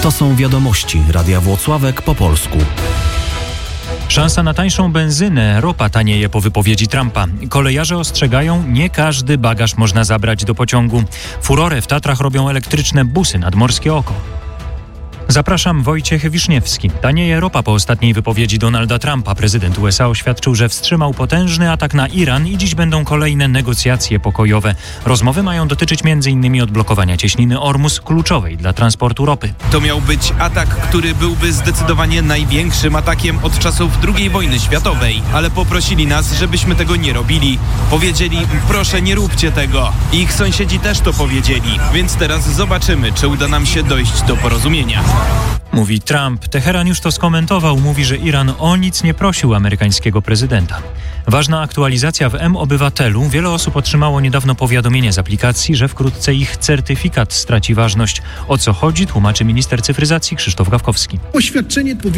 To są wiadomości Radia Włocławek po polsku. Szansa na tańszą benzynę, ropa tanieje po wypowiedzi Trumpa. Kolejarze ostrzegają, nie każdy bagaż można zabrać do pociągu. Furorę w Tatrach robią elektryczne busy nad Morskie Oko. Zapraszam, Wojciech Wiszniewski. Tanieje ropa po ostatniej wypowiedzi Donalda Trumpa. Prezydent USA oświadczył, że wstrzymał potężny atak na Iran i dziś będą kolejne negocjacje pokojowe. Rozmowy mają dotyczyć m.in. odblokowania cieśniny Ormus, kluczowej dla transportu ropy. To miał być atak, który byłby zdecydowanie największym atakiem od czasów II wojny światowej. Ale poprosili nas, żebyśmy tego nie robili. Powiedzieli, proszę nie róbcie tego. Ich sąsiedzi też to powiedzieli. Więc teraz zobaczymy, czy uda nam się dojść do porozumienia. Mówi Trump. Teheran już to skomentował. Mówi, że Iran o nic nie prosił amerykańskiego prezydenta. Ważna aktualizacja w mObywatelu. Wiele osób otrzymało niedawno powiadomienie z aplikacji, że wkrótce ich certyfikat straci ważność. O co chodzi, tłumaczy minister cyfryzacji Krzysztof Gawkowski. Oświadczenie